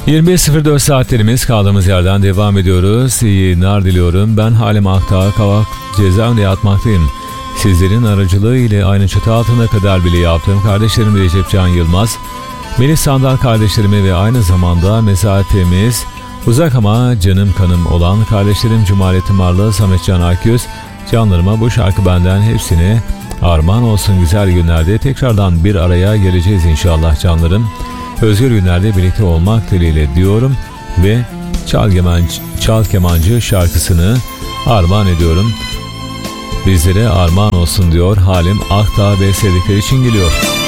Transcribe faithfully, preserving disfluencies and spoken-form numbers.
yirmi beş sıfır dört saatlerimiz, kaldığımız yerden devam ediyoruz. İyi yayınlar diliyorum. Ben Halim Aktağ, Kavak cezaevinde yatmaktayım. Sizlerin aracılığı ile aynı çatı altına kadar bile yaptığım kardeşlerim Recep Can Yılmaz, Melih Sandal kardeşlerimi ve aynı zamanda mesafemiz uzak ama canım kanım olan kardeşlerim Cumali Tımarlı, Samet Can Akyüz, canlarıma bu şarkı benden hepsine armağan olsun. Güzel günlerde tekrardan bir araya geleceğiz inşallah canlarım. Özgür günlerde birlikte olmak dileğiyle diyorum ve Çal Kemancı, Çal Kemancı şarkısını armağan ediyorum. Bizlere armağan olsun diyor Halim Aktağ ve sevdikleri için geliyor.